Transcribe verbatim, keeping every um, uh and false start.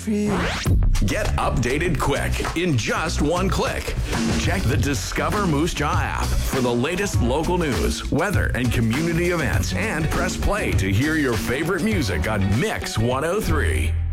Get updated quick in just one click. Check the Discover Moose Jaw app for the latest local news, weather, and community events, and press play to hear your favorite music on Mix one oh three.